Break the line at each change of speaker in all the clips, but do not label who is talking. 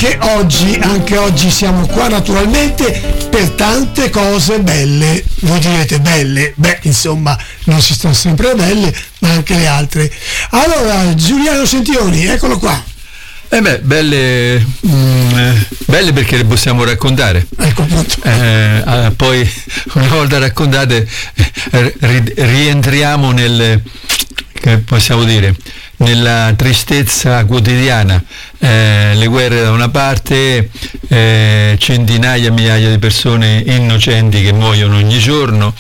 anche oggi siamo qua naturalmente per tante cose belle. Voi direte belle, insomma non si sta sempre belle, ma anche le altre. Allora, Giuliano Sentioni, eccolo qua.
Belle perché le possiamo raccontare.
Ecco, appunto.
Poi una volta raccontate rientriamo che possiamo dire, nella tristezza quotidiana, le guerre da una parte, centinaia, migliaia di persone innocenti che muoiono ogni giorno,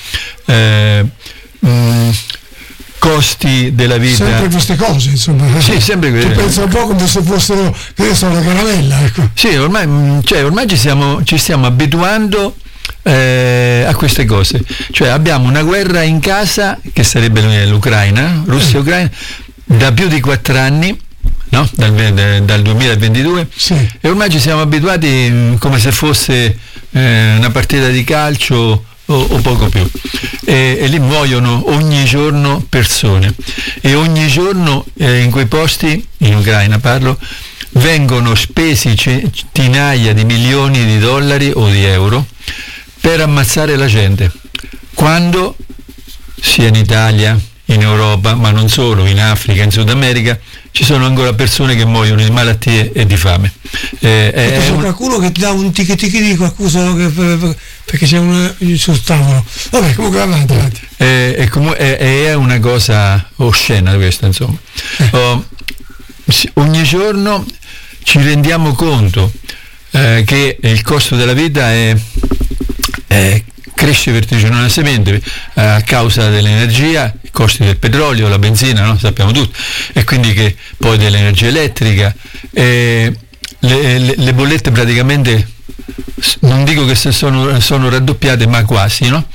costi della vita.
Sempre queste cose, insomma.
Sì, sempre queste.
Tu pensa un po' come se fossero, una caramella, ecco.
Sì, ormai ci stiamo abituando a queste cose. Cioè abbiamo una guerra in casa, che sarebbe l'Ucraina, Russia e Ucraina, da più di 4 anni, no? Dal 2022,
sì.
E ormai ci siamo abituati come se fosse una partita di calcio o poco più, e lì muoiono ogni giorno persone, e ogni giorno in quei posti, in Ucraina parlo, vengono spesi centinaia di milioni di dollari o di euro per ammazzare la gente, quando sia in Italia, in Europa, ma non solo, in Africa, in Sud America, ci sono ancora persone che muoiono di malattie e di fame.
C'è qualcuno che ti dà un ticchi di qualcosa perché c'è una sul tavolo. Vabbè, comunque avanti.
È una cosa oscena questa, insomma. Ogni giorno ci rendiamo conto che il costo della vita cresce vertiginosamente a causa dell'energia, i costi del petrolio, la benzina, no? Sappiamo tutto, e quindi che poi dell'energia elettrica, le bollette praticamente, non dico che sono raddoppiate, ma quasi, no?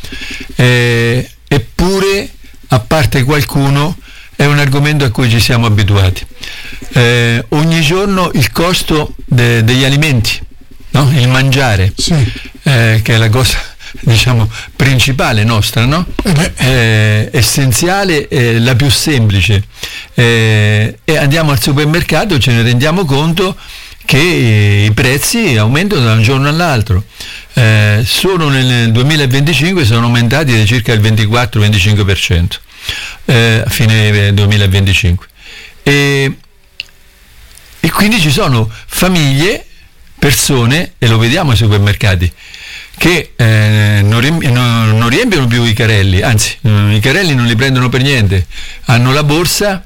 Eppure, a parte qualcuno, è un argomento a cui ci siamo abituati. Ogni giorno il costo degli alimenti, no? Il mangiare,
sì.
Che è la cosa, diciamo, principale nostra, no? Essenziale, la più semplice, e andiamo al supermercato e ce ne rendiamo conto che i prezzi aumentano da un giorno all'altro. Solo nel 2025 sono aumentati di circa il 24-25% a fine 2025, e quindi ci sono famiglie, persone, e lo vediamo ai supermercati, che non riempiono più i carrelli, anzi i carrelli non li prendono per niente, hanno la borsa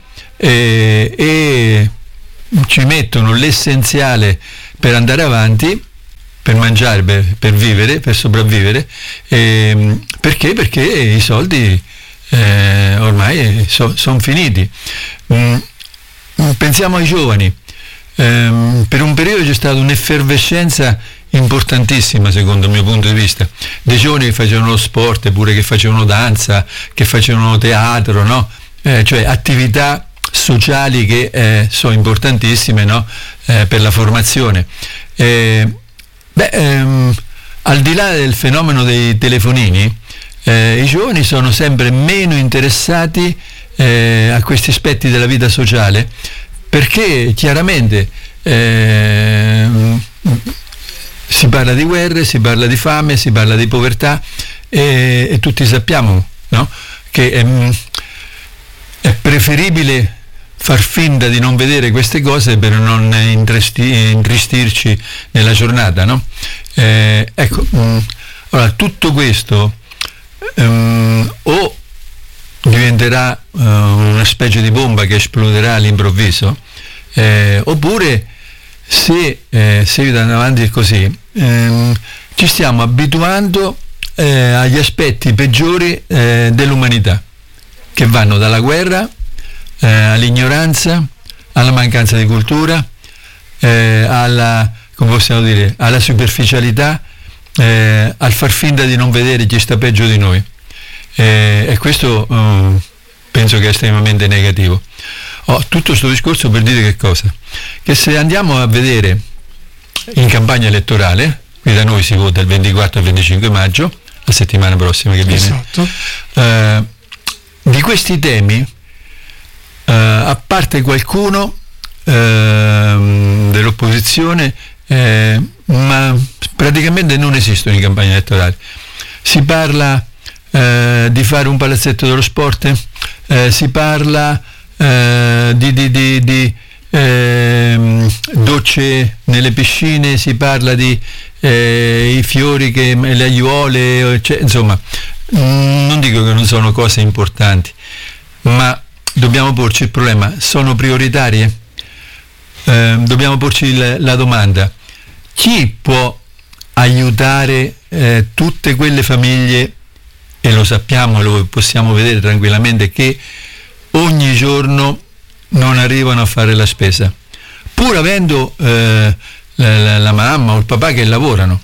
e ci mettono l'essenziale per andare avanti, per mangiare, per vivere, per sopravvivere, perché i soldi ormai sono finiti. Pensiamo ai giovani. Per un periodo c'è stata un'effervescenza importantissima, secondo il mio punto di vista, dei giovani che facevano sport, pure che facevano danza, che facevano teatro, no? Cioè attività sociali che sono importantissime, no? Per la formazione. Al di là del fenomeno dei telefonini, i giovani sono sempre meno interessati a questi aspetti della vita sociale, perché chiaramente si parla di guerre, si parla di fame, si parla di povertà, e tutti sappiamo, no? Che è preferibile far finta di non vedere queste cose per non intristirci nella giornata, no? Ecco, allora tutto questo o diventerà una specie di bomba che esploderà all'improvviso, oppure se andando avanti così ci stiamo abituando agli aspetti peggiori dell'umanità, che vanno dalla guerra all'ignoranza, alla mancanza di cultura, alla, come possiamo dire, alla superficialità, al far finta di non vedere chi sta peggio di noi, e questo penso che è estremamente negativo. Tutto questo discorso per dire che cosa? Che se andiamo a vedere in campagna elettorale, qui da noi si vota il 24 e 25 maggio, la settimana prossima che viene,
esatto.
Di questi temi, a parte qualcuno dell'opposizione, ma praticamente non esistono in campagna elettorale. Si parla di fare un palazzetto dello sport, si parla di docce nelle piscine, si parla di i fiori, le aiuole, insomma, non dico che non sono cose importanti, ma dobbiamo porci il problema: sono prioritarie? Dobbiamo porci la domanda: chi può aiutare tutte quelle famiglie, e lo sappiamo, lo possiamo vedere tranquillamente, che ogni giorno non arrivano a fare la spesa, pur avendo la mamma o il papà che lavorano.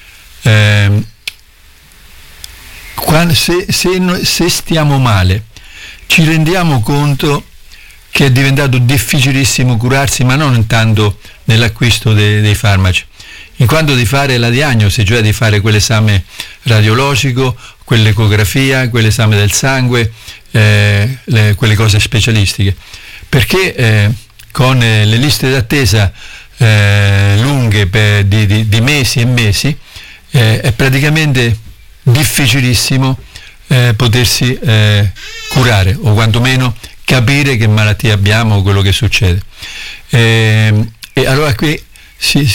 Se stiamo male, ci rendiamo conto che è diventato difficilissimo curarsi, ma non tanto nell'acquisto dei farmaci, in quanto di fare la diagnosi, cioè di fare quell'esame radiologico, quell'ecografia, quell'esame del sangue, quelle cose specialistiche, perché con le liste d'attesa lunghe di mesi e mesi è praticamente difficilissimo potersi curare, o quantomeno capire che malattia abbiamo o quello che succede. E allora qui si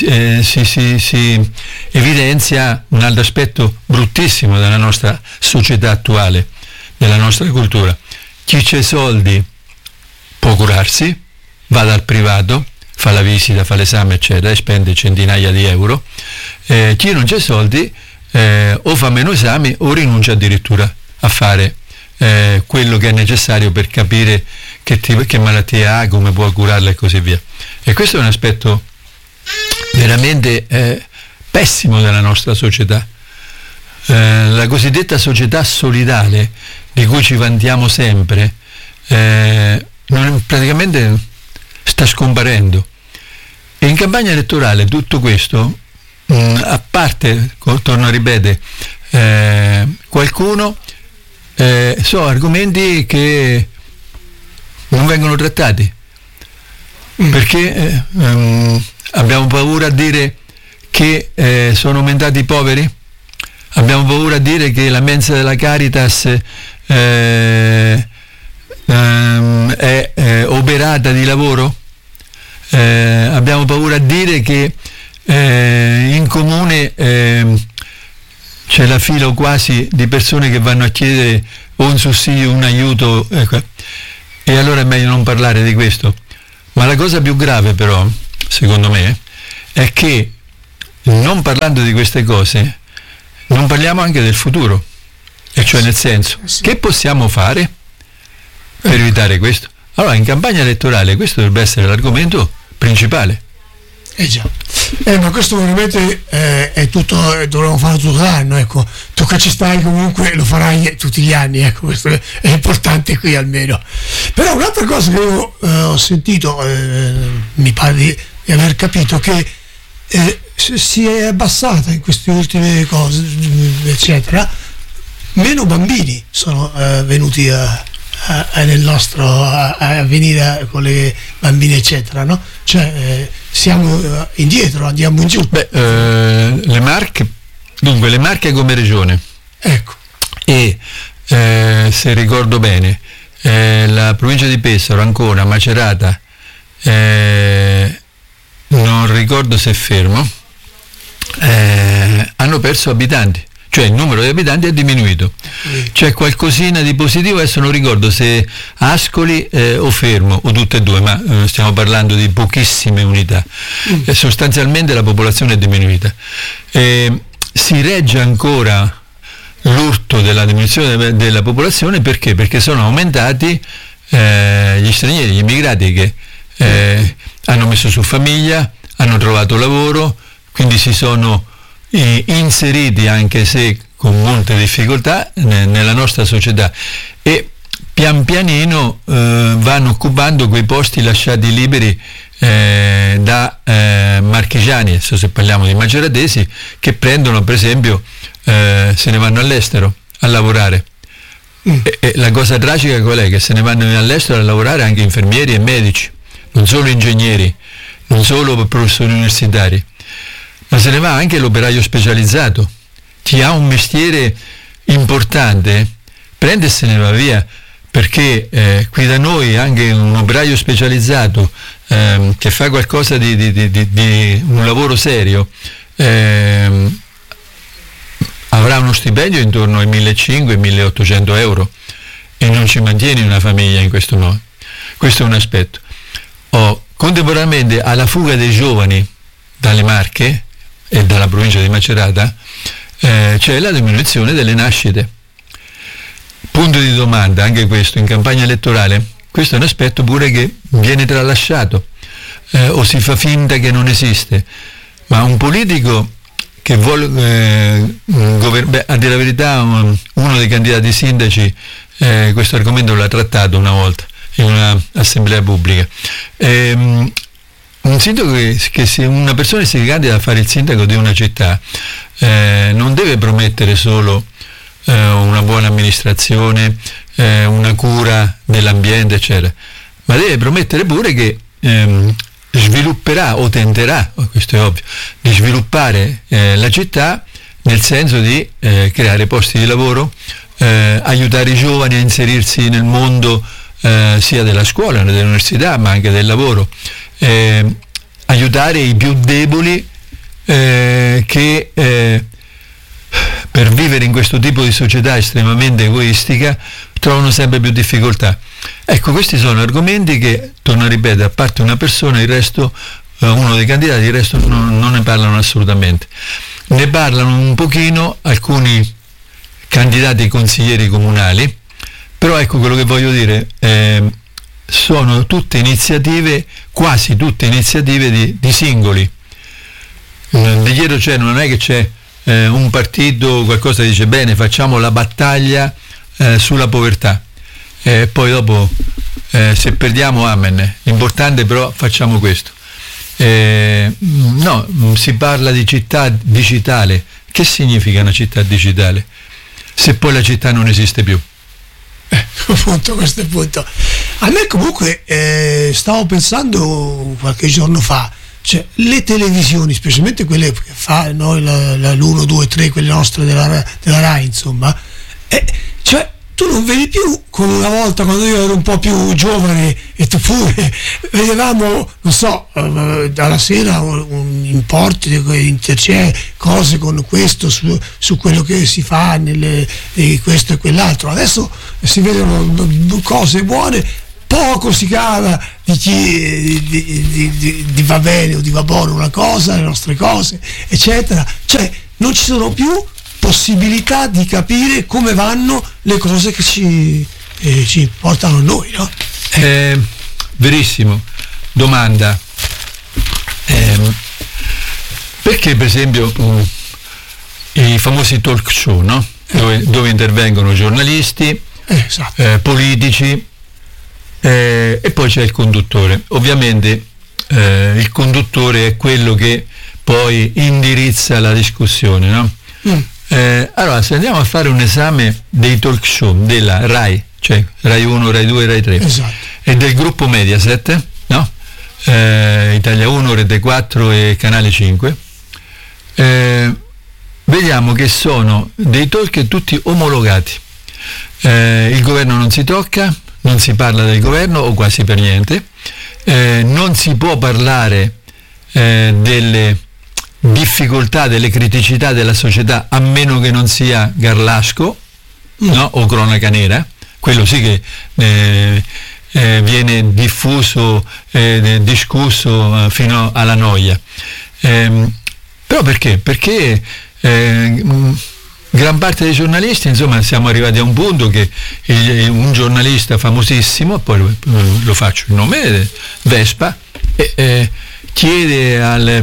evidenzia un altro aspetto bruttissimo della nostra società attuale, della nostra cultura. Chi c'ha soldi può curarsi, va dal privato, fa la visita, fa l'esame, eccetera, e spende centinaia di euro. Chi non c'ha soldi o fa meno esami o rinuncia addirittura a fare quello che è necessario per capire che malattia ha, come può curarla e così via. E questo è un aspetto veramente pessimo della nostra società. La cosiddetta società solidale, di cui ci vantiamo sempre, praticamente sta scomparendo. E in campagna elettorale tutto questo, a parte, torno a ripetere, qualcuno, sono argomenti che non vengono trattati, perché abbiamo paura a dire che sono aumentati i poveri, abbiamo paura a dire che la mensa della Caritas è oberata di lavoro, abbiamo paura a dire che in comune c'è la fila quasi di persone che vanno a chiedere o un sussidio, un aiuto, e allora è meglio non parlare di questo. Ma la cosa più grave però, secondo me, è che non parlando di queste cose non parliamo anche del futuro, e cioè nel senso, che possiamo fare per evitare questo? Allora, in campagna elettorale questo dovrebbe essere l'argomento principale.
Già. Ma questo veramente è tutto, dovremmo farlo tutto l'anno, ecco. Tu che ci stai comunque lo farai tutti gli anni, ecco, questo è importante qui almeno. Però un'altra cosa che io ho sentito, mi pare di aver capito, che si è abbassata in queste ultime cose, eccetera, meno bambini sono venuti nel nostro a venire con le bambine, eccetera, no? Cioè siamo indietro, andiamo in giù.
Le Marche come regione,
ecco,
e se ricordo bene la provincia di Pesaro, Ancona, Macerata, non ricordo se Fermo, hanno perso abitanti, cioè il numero di abitanti è diminuito. C'è qualcosina di positivo, adesso non ricordo se Ascoli o Fermo o tutte e due, ma stiamo parlando di pochissime unità. Sostanzialmente la popolazione è diminuita. Si regge ancora l'urto della diminuzione della popolazione, perché? Perché sono aumentati gli stranieri, gli immigrati che hanno messo su famiglia, hanno trovato lavoro, quindi si sono inseriti, anche se con molte difficoltà, nella nostra società, e pian pianino vanno occupando quei posti lasciati liberi da marchigiani, adesso se parliamo di maceratesi, che prendono, per esempio, se ne vanno all'estero a lavorare. E la cosa tragica qual è? Che se ne vanno all'estero a lavorare anche infermieri e medici, non solo ingegneri, non solo professori universitari. ma se ne va anche l'operaio specializzato. Chi ha un mestiere importante prende e se ne va via, perché qui da noi anche un operaio specializzato che fa qualcosa di un lavoro serio avrà uno stipendio intorno ai 1.500-1.800 euro e non ci mantiene una famiglia in questo modo. Questo è un aspetto. Contemporaneamente alla fuga dei giovani dalle Marche e dalla provincia di Macerata c'è la diminuzione delle nascite. Punto di domanda, anche questo in campagna elettorale, questo è un aspetto pure che viene tralasciato o si fa finta che non esiste, ma un politico che vuole a dire la verità, uno dei candidati sindaci questo argomento l'ha trattato una volta in un'assemblea pubblica. Un sindaco che se una persona si candida a fare il sindaco di una città non deve promettere solo una buona amministrazione, una cura dell'ambiente, eccetera, ma deve promettere pure che svilupperà o tenterà, questo è ovvio, di sviluppare la città nel senso di creare posti di lavoro, aiutare i giovani a inserirsi nel mondo sia della scuola, dell'università, ma anche del lavoro, aiutare i più deboli che per vivere in questo tipo di società estremamente egoistica trovano sempre più difficoltà. Ecco, questi sono argomenti che, torno a ripetere, a parte una persona, il resto, uno dei candidati, il resto non ne parlano assolutamente. Ne parlano un pochino alcuni candidati consiglieri comunali, però ecco quello che voglio dire, sono tutte iniziative, quasi tutte iniziative di singoli. Di dietro non è che c'è un partito, qualcosa che dice bene, facciamo la battaglia sulla povertà, poi dopo se perdiamo amen, l'importante però facciamo questo. No, si parla di città digitale. Che significa una città digitale se poi la città non esiste più?
Appunto, questo è il punto. A me comunque stavo pensando qualche giorno fa, cioè le televisioni, specialmente quelle che fa noi l'1, 2, 3, quelle nostre della Rai, insomma, cioè tu non vedi più come una volta quando io ero un po' più giovane e tu pure, vedevamo, non so, dalla sera un importo c'è cose con questo su quello che si fa questo e quell'altro. Adesso si vedono cose buone, poco si cava di chi di va bene o di va buono una cosa, le nostre cose, eccetera. Cioè non ci sono più possibilità di capire come vanno le cose che ci portano a noi, no?
Verissimo. Domanda, perché per esempio i famosi talk show, no? Dove intervengono giornalisti,
esatto.
Politici, e poi c'è il conduttore. Ovviamente il conduttore è quello che poi indirizza la discussione, no? Allora, se andiamo a fare un esame dei talk show della Rai, cioè Rai 1, Rai 2, Rai 3,
esatto,
e del gruppo Mediaset, no? Italia 1, Rete 4 e Canale 5, vediamo che sono dei talk tutti omologati. Il governo non si tocca, non si parla del governo o quasi per niente, non si può parlare delle difficoltà, delle criticità della società, a meno che non sia Garlasco, no? O cronaca nera, quello sì che viene diffuso, discusso fino alla noia. Però perché? Perché gran parte dei giornalisti, insomma, siamo arrivati a un punto che un giornalista famosissimo, poi lo faccio il nome, Vespa, chiede al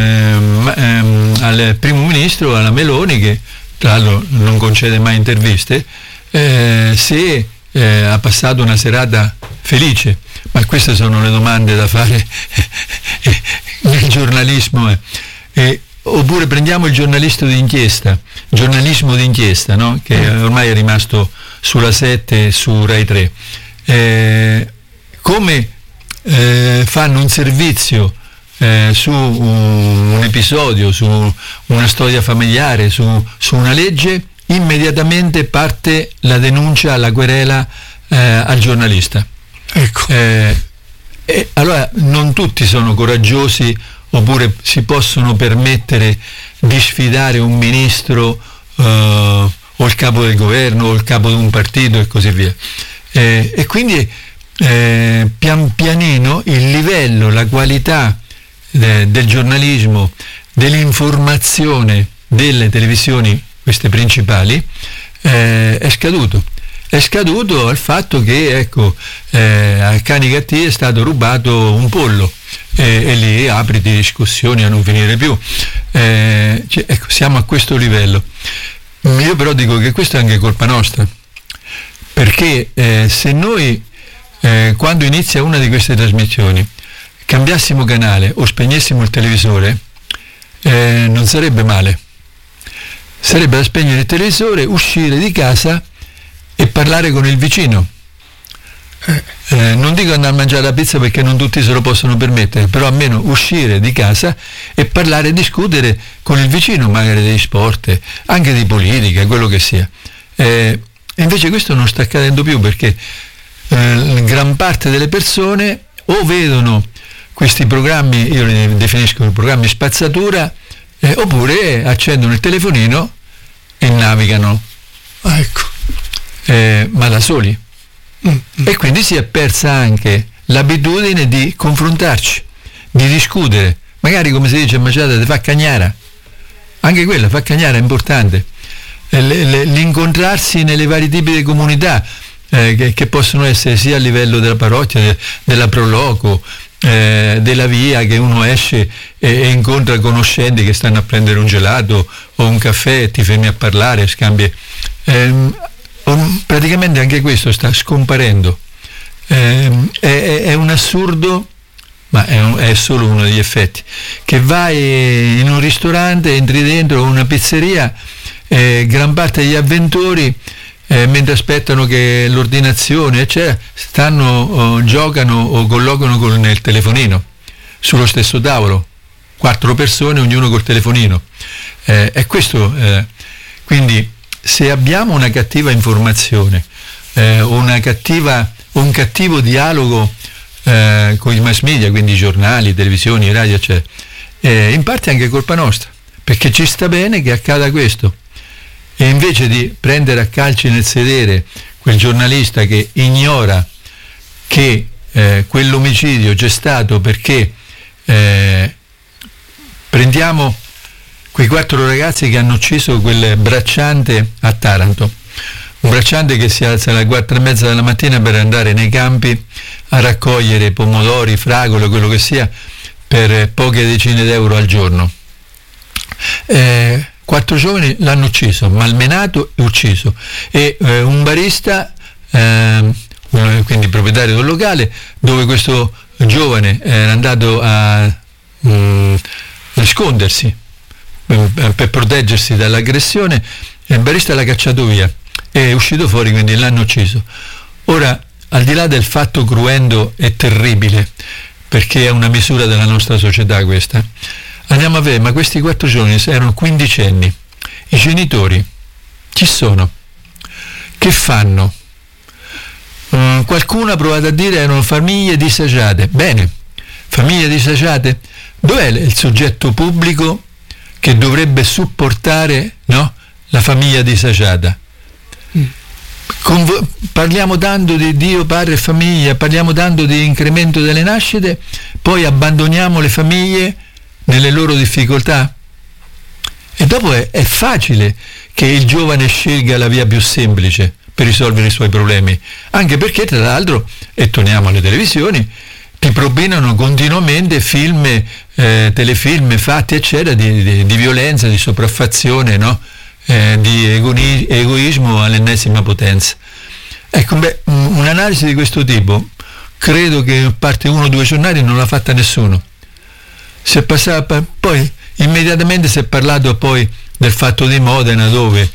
primo ministro, alla Meloni, che tra l'altro non concede mai interviste, se ha passato una serata felice. Ma queste sono le domande da fare nel giornalismo. Oppure prendiamo il giornalismo d'inchiesta, no? Che ormai è rimasto sulla 7 e su Rai 3. Come fanno un servizio su un episodio, su una storia familiare, su una legge, immediatamente parte la denuncia, la querela al giornalista.
Ecco.
Allora non tutti sono coraggiosi oppure si possono permettere di sfidare un ministro o il capo del governo o il capo di un partito e così via. E quindi pian pianino il livello, la qualità del giornalismo, dell'informazione delle televisioni, queste principali, è scaduto. È scaduto al fatto che, ecco, a Canicattì è stato rubato un pollo e lì apri di discussioni a non finire più. Ecco, siamo a questo livello. Io però dico che questo è anche colpa nostra, perché se noi quando inizia una di queste trasmissioni cambiassimo canale o spegnessimo il televisore, non sarebbe male. Sarebbe da spegnere il televisore, uscire di casa e parlare con il vicino. Non dico andare a mangiare la pizza perché non tutti se lo possono permettere, però almeno uscire di casa e parlare e discutere con il vicino, magari dei sport, anche di politica, quello che sia. E invece questo non sta accadendo più, perché gran parte delle persone o vedono questi programmi, io li definisco programmi spazzatura, oppure accendono il telefonino e navigano.
Ecco.
Ma da soli. E quindi si è persa anche l'abitudine di confrontarci, di discutere, magari, come si dice a Maciata, di fa cagnara. Anche quella, fa cagnara, è importante. L'incontrarsi nelle vari tipi di comunità che possono essere sia a livello della parrocchia, della proloco, della via, che uno esce e incontra conoscenti che stanno a prendere un gelato o un caffè e ti fermi a parlare, scambi. Praticamente anche questo sta scomparendo. È un assurdo, ma è solo uno degli effetti. Che vai in un ristorante, entri dentro una pizzeria, gran parte degli avventori, mentre aspettano che l'ordinazione, eccetera, giocano o collocano con il telefonino sullo stesso tavolo, 4 persone, ognuno col telefonino. È questo, quindi se abbiamo una cattiva informazione, un cattivo dialogo con i mass media, quindi i giornali, televisioni, radio, eccetera, in parte è anche colpa nostra, perché ci sta bene che accada questo. E invece di prendere a calci nel sedere quel giornalista che ignora che quell'omicidio c'è stato perché prendiamo quei 4 ragazzi che hanno ucciso quel bracciante a Taranto, un bracciante che si alza alle 4:30 della mattina per andare nei campi a raccogliere pomodori, fragole, quello che sia, per poche decine d'euro al giorno. 4 giovani l'hanno ucciso, malmenato e ucciso, e un barista, quindi proprietario del locale, dove questo giovane era andato a nascondersi per proteggersi dall'aggressione, il barista l'ha cacciato via, è uscito fuori, quindi l'hanno ucciso. Ora, al di là del fatto cruento e terribile, perché è una misura della nostra società questa, andiamo a vedere, ma questi 4 giovani erano 15enni, i genitori chi sono? Che fanno? Qualcuno ha provato a dire erano famiglie disagiate. Bene, famiglie disagiate, dov'è il soggetto pubblico che dovrebbe supportare, no, la famiglia disagiata? Parliamo tanto di Dio, Padre e famiglia, parliamo tanto di incremento delle nascite, poi abbandoniamo le famiglie nelle loro difficoltà, e dopo è facile che il giovane scelga la via più semplice per risolvere i suoi problemi, anche perché, tra l'altro, e torniamo alle televisioni, ti propinano continuamente film, telefilm, fatti eccetera di violenza, di sopraffazione, no? Di egoismo all'ennesima potenza. Ecco, un'analisi di questo tipo credo che a parte 1 o 2 giornali non l'ha fatta nessuno. Si è passato, poi immediatamente si è parlato poi del fatto di Modena, dove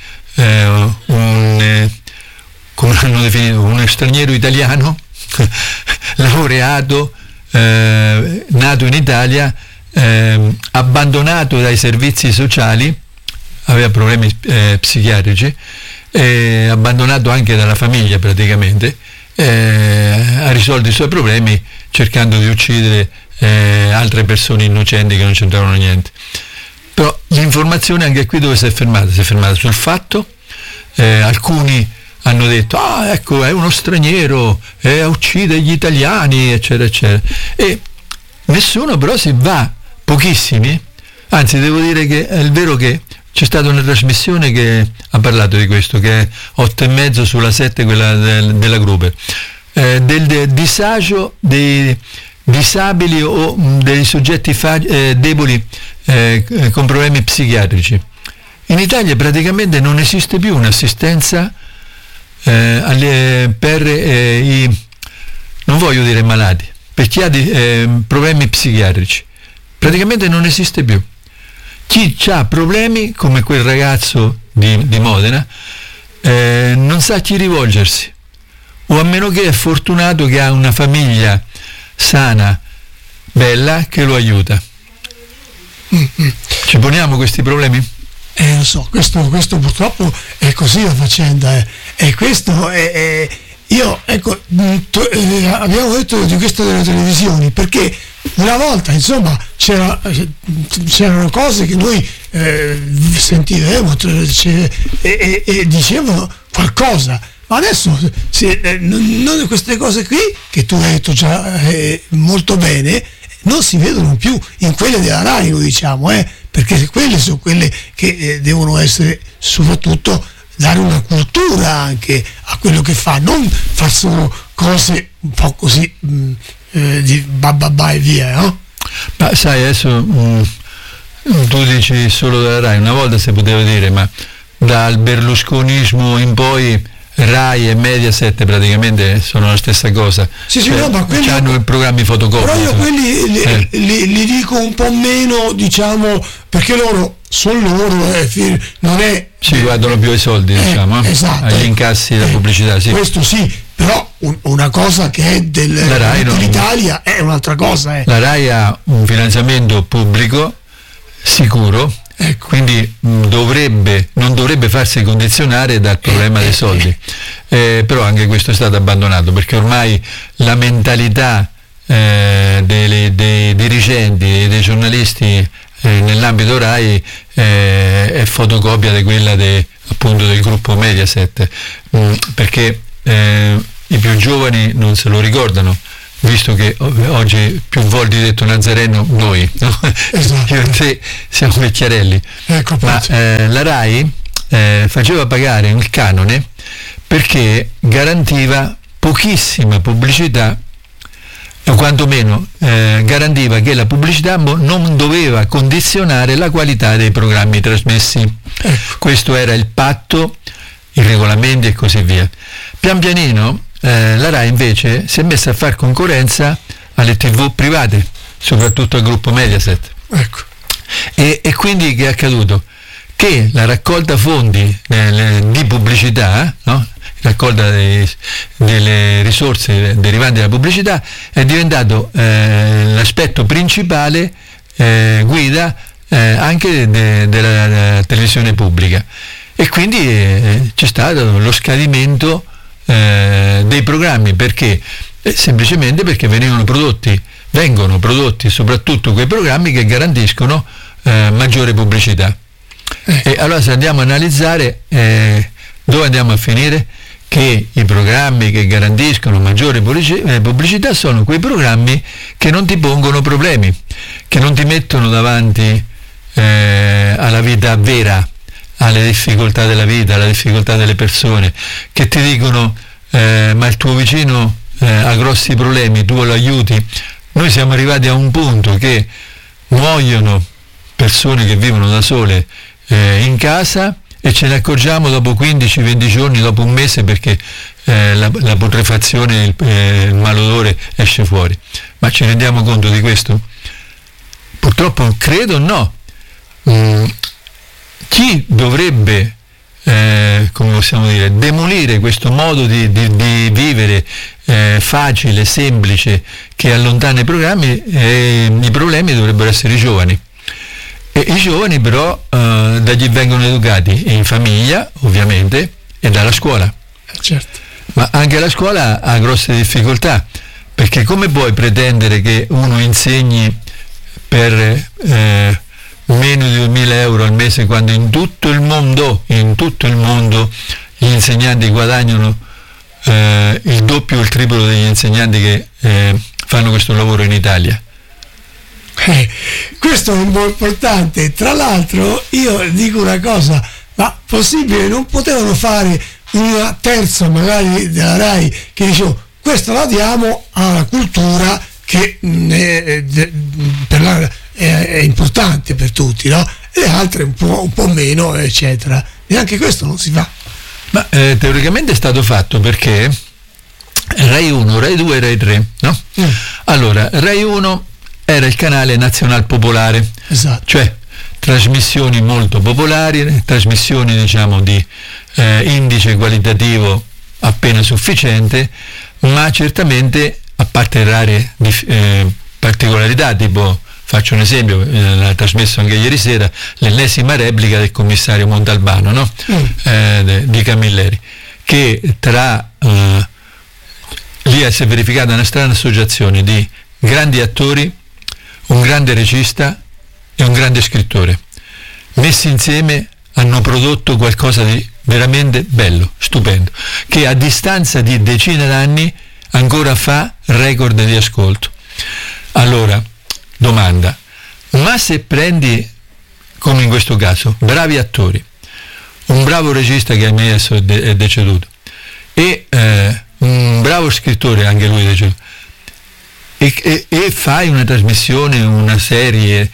come hanno definito, un straniero italiano laureato, nato in Italia, abbandonato dai servizi sociali, aveva problemi psichiatrici, abbandonato anche dalla famiglia praticamente, ha risolto i suoi problemi cercando di uccidere altre persone innocenti che non c'entravano niente. Però l'informazione anche qui dove si è fermata? Si è fermata sul fatto, alcuni hanno detto ecco, è uno straniero, uccide gli italiani, eccetera eccetera, e nessuno però pochissimi, anzi devo dire che è il vero che c'è stata una trasmissione che ha parlato di questo, che è 8:30 sulla 7, quella della Gruber, del disagio dei disabili o dei soggetti deboli con problemi psichiatrici. In Italia praticamente non esiste più un'assistenza per i, non voglio dire malati, per chi ha problemi psichiatrici. Praticamente non esiste più. Chi ha problemi, come quel ragazzo di Modena, non sa a chi rivolgersi, o a meno che è fortunato che ha una famiglia sana, bella, che lo aiuta. Ci poniamo questi problemi?
Lo so, questo purtroppo è così la faccenda, e questo è io, ecco, abbiamo detto di questo delle televisioni, perché una volta, insomma, c'erano cose che noi sentivamo e dicevano qualcosa, ma adesso non queste cose qui, che tu hai detto già molto bene, non si vedono più in quelle della Rai, diciamo, perché quelle sono quelle che devono essere, soprattutto, dare una cultura anche a quello che fa, non far solo cose un po' così di bababà e via, no?
Ma sai, adesso tu dici solo della Rai, una volta si poteva dire, ma dal berlusconismo in poi Rai e Mediaset praticamente sono la stessa cosa.
Sì, no, ma quelli
hanno i programmi fotocopia.
Però io quelli li dico un po' meno, diciamo, perché loro sono loro, non è...
Si guardano più ai soldi, diciamo,
esatto,
agli incassi della pubblicità, sì.
Questo sì, però una cosa che è dell'Italia è un'altra cosa.
La Rai ha un finanziamento pubblico sicuro,
ecco.
Quindi non dovrebbe farsi condizionare dal problema dei soldi, però anche questo è stato abbandonato, perché ormai la mentalità dei dirigenti e dei giornalisti nell'ambito Rai è fotocopia di quella appunto del gruppo Mediaset, perché i più giovani non se lo ricordano, visto che oggi più volte detto Nazareno noi, no?
Esatto.
Io e te siamo vecchiarelli,
ecco,
ma la Rai faceva pagare il canone perché garantiva pochissima pubblicità, o quantomeno garantiva che la pubblicità non doveva condizionare la qualità dei programmi trasmessi.
Ecco.
Questo era il patto, i regolamenti e così via. Pian pianino la Rai invece si è messa a fare concorrenza alle TV private, soprattutto al gruppo Mediaset.
Ecco.
E quindi che è accaduto? Che la raccolta fondi di pubblicità, no? Raccolta delle risorse derivanti dalla pubblicità, è diventato l'aspetto principale, guida anche della televisione pubblica, e quindi c'è stato lo scadimento dei programmi, perché semplicemente perché vengono prodotti soprattutto quei programmi che garantiscono maggiore pubblicità. E allora, se andiamo a analizzare, dove andiamo a finire? Che i programmi che garantiscono maggiore pubblicità sono quei programmi che non ti pongono problemi, che non ti mettono davanti alla vita vera, alle difficoltà della vita, alle difficoltà delle persone, che ti dicono ma il tuo vicino ha grossi problemi, tu lo aiuti. Noi siamo arrivati a un punto che muoiono persone che vivono da sole in casa, e ce ne accorgiamo dopo 15-20 giorni, dopo un mese, perché la putrefazione, il malodore esce fuori. Ma ci rendiamo conto di questo? Purtroppo credo no. Chi dovrebbe come possiamo dire, demolire questo modo di vivere facile, semplice, che allontana i problemi. I problemi dovrebbero essere i giovani. E i giovani però da chi vengono educati? In famiglia, ovviamente, e dalla scuola.
Certo.
Ma anche la scuola ha grosse difficoltà, perché come puoi pretendere che uno insegni per meno di 2.000 euro al mese, quando in tutto il mondo gli insegnanti guadagnano il doppio o il triplo degli insegnanti che fanno questo lavoro in Italia?
Questo è un po' importante. Tra l'altro io dico una cosa, ma possibile, non potevano fare una terza magari della RAI che dicevo questo la diamo alla cultura che è importante per tutti, no? E altre un po' meno, eccetera. E anche questo non si fa.
Ma teoricamente è stato fatto, perché Rai 1, Rai 2 e Rai 3, no? Allora, Rai 1 era il canale nazional popolare,
esatto,
cioè trasmissioni molto popolari, trasmissioni diciamo di indice qualitativo appena sufficiente, ma certamente, a parte rare particolarità, tipo, faccio un esempio, l'ha trasmesso anche ieri sera, l'ennesima replica del commissario Montalbano, no? Di Camilleri, che lì si è verificata una strana associazione di grandi attori, un grande regista e un grande scrittore. Messi insieme hanno prodotto qualcosa di veramente bello, stupendo, che a distanza di decine d'anni ancora fa record di ascolto. Allora, domanda, ma se prendi, come in questo caso, bravi attori, un bravo regista che ahimè adesso è deceduto, e un bravo scrittore, anche lui deceduto, e fai una trasmissione, una serie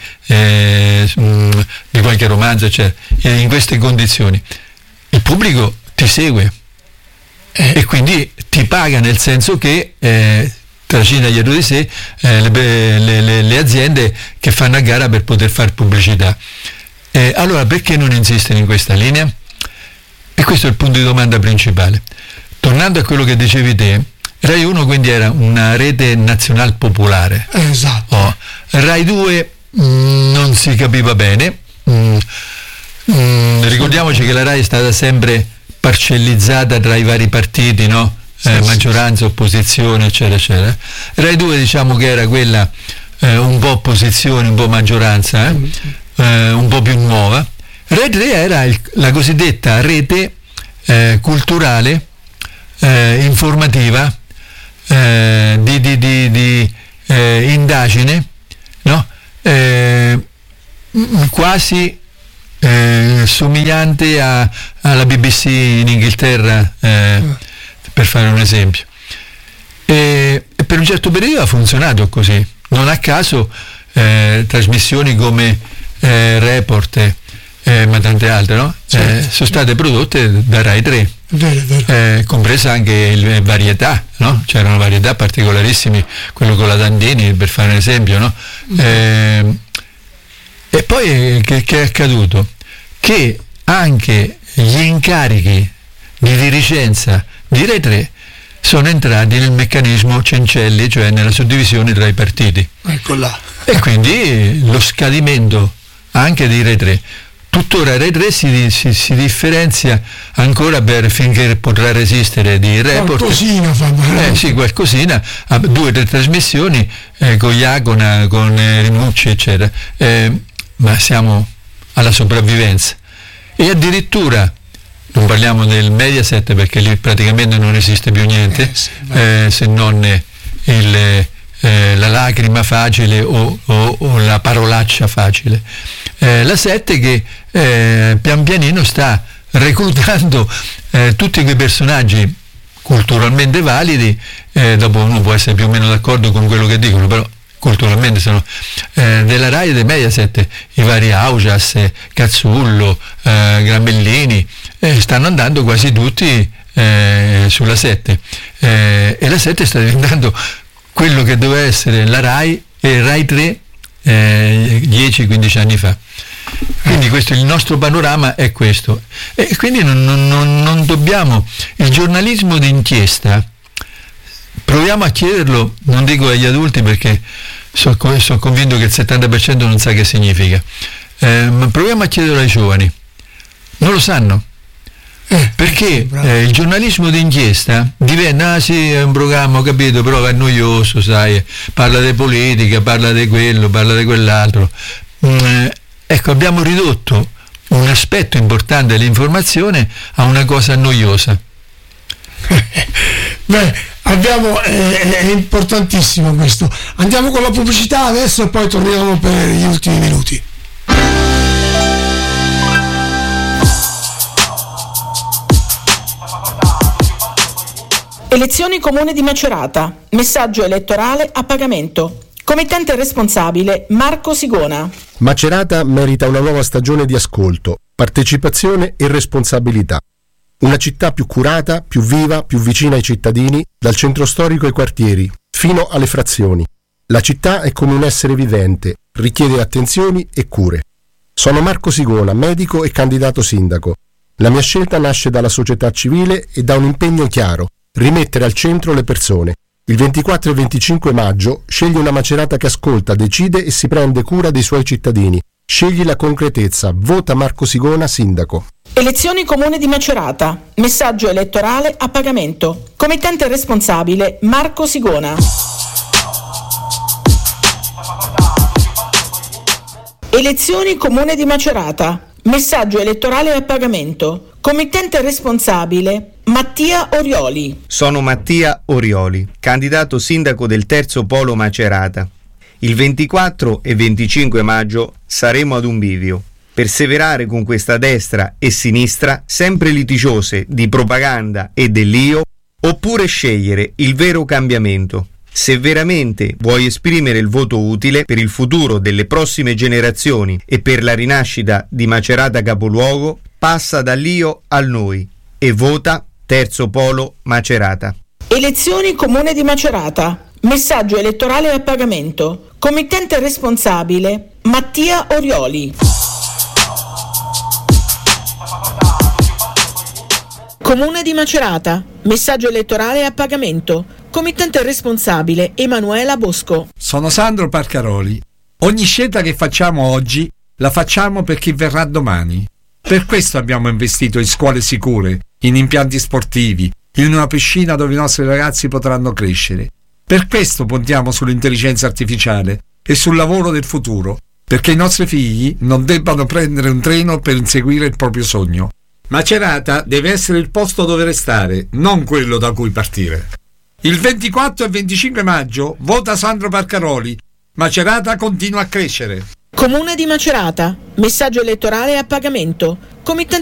di qualche romanzo, eccetera, in queste condizioni, il pubblico ti segue e quindi ti paga, nel senso che trascina dietro di sé le aziende che fanno a gara per poter fare pubblicità. Allora perché non insistere in questa linea? E questo è il punto di domanda principale. Tornando a quello che dicevi te, Rai 1 quindi era una rete nazionale popolare.
Esatto.
Rai 2 non si capiva bene. Ricordiamoci che la Rai è stata sempre parcellizzata tra i vari partiti, no? Maggioranza, opposizione, eccetera, eccetera. Rai 2 diciamo che era quella un po' opposizione, un po' maggioranza, un po' più nuova. Rai 3 era la cosiddetta rete culturale, informativa, di indagine, no? Quasi somigliante alla BBC in Inghilterra, per fare un esempio, e per un certo periodo ha funzionato così. Non a caso trasmissioni come Report, ma tante altre, no? Sono state prodotte da Rai 3, compresa anche il varietà, no? C'erano varietà particolarissimi, quello con la Dandini, per fare un esempio, no? E poi che è accaduto? Che anche gli incarichi di dirigenza di Rai 3 sono entrati nel meccanismo Cencelli, cioè nella suddivisione tra i partiti.
Ecco là.
E quindi lo scadimento anche di Rai 3. Tuttora Rai 3 si differenzia ancora finché potrà resistere di Report.
Qualcosina fa male.
Sì, qualcosina, ha 2 o 3 trasmissioni con Iacona, con Rinucci, eccetera. Ma siamo alla sopravvivenza. E addirittura, non parliamo del Mediaset perché lì praticamente non esiste più niente, se non la lacrima facile o la parolaccia facile. La 7 che pian pianino sta reclutando tutti quei personaggi culturalmente validi, dopo uno può essere più o meno d'accordo con quello che dicono, però culturalmente sono della Rai e del Mediaset, i vari Augias, Cazzullo, Grambellini, stanno andando quasi tutti sulla 7, e la 7 sta diventando quello che doveva essere la Rai e Rai 3 10-15 anni fa. Quindi questo, il nostro panorama è questo. E quindi non dobbiamo... Il giornalismo d'inchiesta, proviamo a chiederlo, non dico agli adulti perché sono convinto che il 70% non sa che significa, ma proviamo a chiederlo ai giovani. Non lo sanno. Perché il giornalismo d'inchiesta diventa, sì, è un programma, ho capito, però è noioso, sai, parla di politica, parla di quello, parla di quell'altro. Ecco, abbiamo ridotto un aspetto importante dell'informazione a una cosa noiosa.
È importantissimo questo. Andiamo con la pubblicità adesso e poi torniamo per gli ultimi minuti.
Elezioni Comune di Macerata. Messaggio elettorale a pagamento. Committente responsabile Marco Sigona.
Macerata merita una nuova stagione di ascolto, partecipazione e responsabilità. Una città più curata, più viva, più vicina ai cittadini, dal centro storico ai quartieri, fino alle frazioni. La città è come un essere vivente, richiede attenzioni e cure. Sono Marco Sigona, medico e candidato sindaco. La mia scelta nasce dalla società civile e da un impegno chiaro: rimettere al centro le persone. Il 24 e 25 maggio scegli una Macerata che ascolta, decide e si prende cura dei suoi cittadini. Scegli la concretezza. Vota Marco Sigona sindaco.
Elezioni Comune di Macerata. Messaggio elettorale a pagamento. Committente responsabile Marco Sigona. Elezioni Comune di Macerata. Messaggio elettorale a pagamento. Committente responsabile Mattia Orioli.
Sono Mattia Orioli, candidato sindaco del terzo polo Macerata. Il 24 e 25 maggio saremo ad un bivio. Perseverare con questa destra e sinistra, sempre litigiose di propaganda e dell'io, oppure scegliere il vero cambiamento. Se veramente vuoi esprimere il voto utile per il futuro delle prossime generazioni e per la rinascita di Macerata capoluogo, passa dall'io al noi e vota Terzo Polo Macerata.
Elezioni Comune di Macerata. Messaggio elettorale a pagamento. Committente responsabile Mattia Orioli. Comune di Macerata. Messaggio elettorale a pagamento. Committente responsabile Emanuela Bosco.
Sono Sandro Parcaroli. Ogni scelta che facciamo oggi la facciamo per chi verrà domani. Per questo abbiamo investito in scuole sicure, in impianti sportivi, in una piscina dove i nostri ragazzi potranno crescere. Per questo puntiamo sull'intelligenza artificiale e sul lavoro del futuro, perché i nostri figli non debbano prendere un treno per inseguire il proprio sogno. Macerata deve essere il posto dove restare, non quello da cui partire. Il 24 e 25 maggio vota Sandro Parcaroli. Macerata continua a crescere.
Comune di Macerata. Messaggio elettorale a pagamento. Committente